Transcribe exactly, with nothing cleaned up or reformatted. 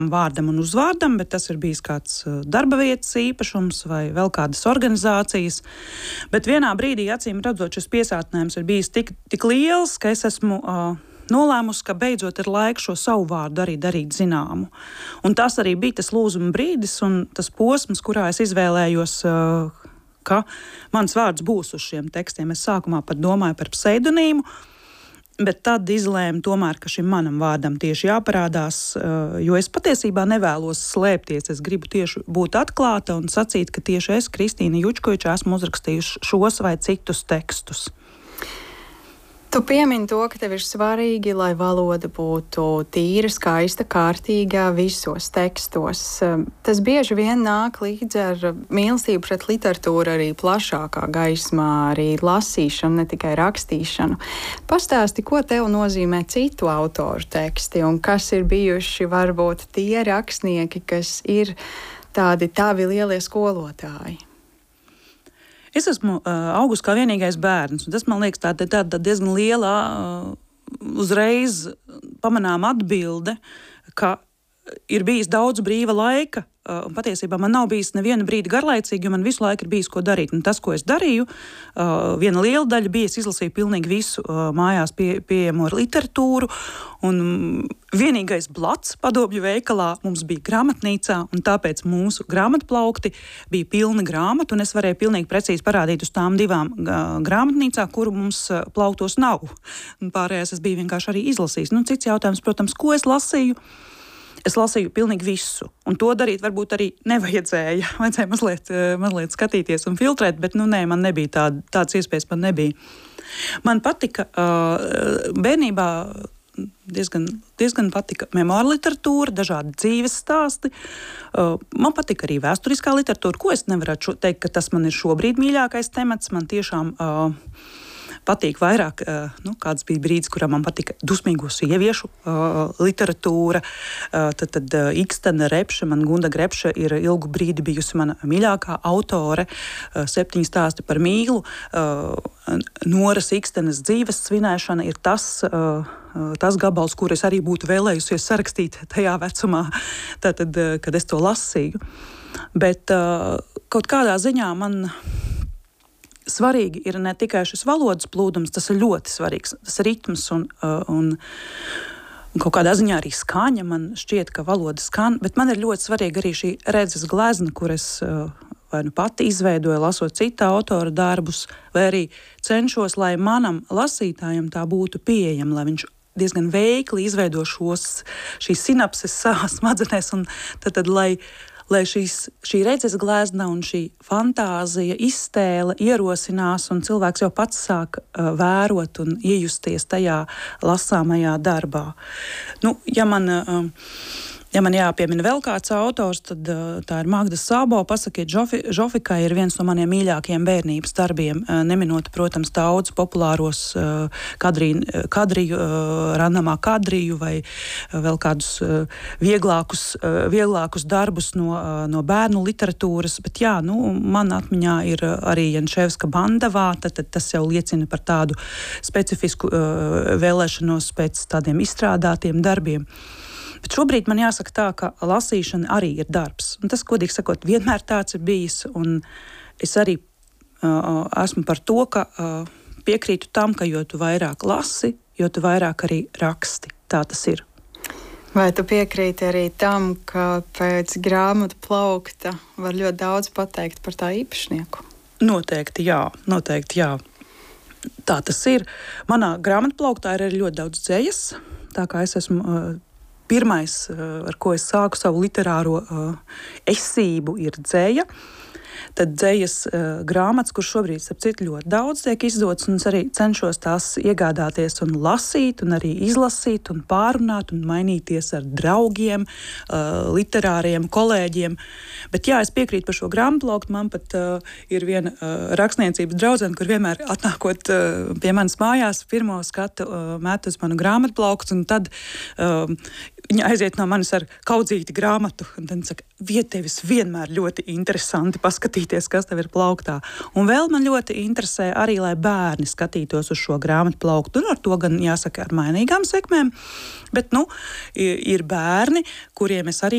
vārdam un uzvārdam, bet tas ir bijis kāds darba vietas īpašums vai vēl kādas organizācijas. Bet vienā brīdī, acīm redzot, šis piesātinājums ir bijis tik, tik liels, ka es esmu uh, nolēmusi, ka beidzot ir laiks šo savu vārdu arī darīt zināmu. Un tas arī bija tas lūzuma brīdis un tas posms, kurā es izvēlējos, uh, ka mans vārds būs uz šiem tekstiem. Es sākumā pat domāju par pseidonīmu, bet tad izlēmu tomēr, ka šim manam vārdam tieši jāparādās, jo es patiesībā nevēlos slēpties. Es gribu tieši būt atklāta un sacīt, ka tieši es, Kristīna Jučkoviča, esmu uzrakstījuši šos vai citus tekstus. Tu piemini to, ka tev ir svarīgi, lai valoda būtu tīra, skaista, kārtīga visos tekstos. Tas bieži vien nāk līdz ar mīlestību pret literatūru arī plašākā gaismā, arī lasīšanu, ne tikai rakstīšanu. Pastāsti, ko tev nozīmē citu autoru teksti un kas ir bijuši varbūt tie rakstnieki, kas ir tādi tavi lielie skolotāji? Es esmu uh, augusi kā vienīgais bērns, un tas, man liekas, tāda tā, tā diezgan liela, uh, uzreiz pamanām atbilde, ka ir bijis daudz brīva laika, uh, un patiesībā man nav bijis neviena brīdi garlaicīgi, jo man visu laiku ir bijis ko darīt. Un tas, ko es darīju, uh, viena liela daļa bija, es izlasīju pilnīgi visu uh, mājās pie, pieejamo literatūru, un vienīgais blats padomju veikalā mums bija grāmatnīcā, un tāpēc mūsu grāmatplaukti bija pilni grāmatu, un es varēju pilnīgi precīzi parādīt uz tām divām uh, grāmatnīcā, kuru mums uh, plauktos nav. Un pārējās es biju vienkārši arī izlasījis. Nu, cits jautājums, protams, ko es lasīju? Es lasīju pilnīgi visu, un to darīt varbūt arī nevajadzēja. Vajadzēja mazliet, mazliet skatīties un filtrēt, bet nu nē, man nebija tāda, tādas iespējas, man nebija. Man patika uh, bērnībā diezgan, diezgan patika memoāra literatūra, dažādi dzīves stāsti. Uh, man patika arī vēsturiskā literatūra, ko es nevaru teikt, ka tas man ir šobrīd mīļākais temats. Man tiešām uh, patīk vairāk, uh, nu, kāds bija brīdis, kurā man patika dusmīgo sieviešu uh, literatūra. Uh, tad tad uh, Ikstena Repše, man Gunda Grepše ir ilgu brīdi bijusi mana mīļākā autore. Uh, septiņi stāsti par mīlu. Uh, Noras Ikstenes dzīves svinēšana ir tas, uh, tas gabals, kur es arī būtu vēlējusies sarakstīt tajā vecumā, tātad, kad es to lasīju. Bet uh, kaut kādā ziņā man svarīgi ir ne tikai šis valodas plūdums, tas ir ļoti svarīgs, tas ir ritms un, uh, un, un kaut kādā ziņā arī skaņa. Man šķiet, ka valoda skan, bet man ir ļoti svarīga arī šī redzes glezna, kur es uh, vai nu pati izveidoju, lasot cita autora darbus, vai arī cenšos, lai manam lasītājam tā būtu pieejama, lai viņš diezgan veikli izveido šos, šīs sinapses savās smadzenēs, un tad, tad lai, lai šīs, šī redzes glezna un šī fantāzija, iztēle ierosinās, un cilvēks jau pats sāk uh, vērot un iejusties tajā lasāmajā darbā. Nu, ja man... Uh, Ja man jāpiemina vēl kāds autors, tad uh, tā ir Magda Sabo. Pasakiet, Žofi, Žofikai ir viens no maniem mīļākajiem bērnības darbiem. Uh, neminot, protams, daudz populāros uh, kadrī, kadriju, uh, Rannamā Kadriju vai uh, vēl kādus uh, vieglākus, uh, vieglākus darbus no, uh, no bērnu literatūras. Bet jā, nu, man atmiņā ir arī Jančevska Bandavā, tad, tad tas jau liecina par tādu specifisku uh, vēlēšanos pēc tādiem izstrādātiem darbiem. Bet šobrīd man jāsaka tā, ka lasīšana arī ir darbs. Un tas, godīgi sakot, vienmēr tāds ir bijis. Un es arī uh, esmu par to, ka uh, piekrītu tam, ka jo tu vairāk lasi, jo tu vairāk arī raksti. Tā tas ir. Vai tu piekrīti arī tam, ka pēc grāmatu plaukta var ļoti daudz pateikt par tā īpašnieku? Noteikti jā, noteikti jā. Tā tas ir. Manā grāmatu plauktā ir arī ļoti daudz dzejas, tā kā es esmu... Uh, Pirmais, ar ko es sāku savu literāro uh, esību, ir dzeja. Tad dzejas uh, grāmatas, kur šobrīd, starp citu, ļoti daudz tiek izdotas, un es arī cenšos tās iegādāties un lasīt, un arī izlasīt, un pārunāt, un mainīties ar draugiem, uh, literāriem, kolēģiem. Bet jā, es piekrītu par šo grāmatplauktu. Man pat uh, ir viena uh, rakstniecības draudzene, kur vienmēr atnākot uh, pie manas mājās, pirmo skatu uh, met uz manu grāmatplauktu, un tad uh, viņa aiziet no manis ar kaudzīti grāmatu, un tad saka, Vietevis vienmēr ļoti interesanti paskatīt paskatīties, kas tev ir plauktā. Un vēl man ļoti interesē arī, lai bērni skatītos uz šo grāmatu plauktu. Un ar to gan jāsaka ar mainīgām sekmēm, bet, nu, ir bērni, kuriem es arī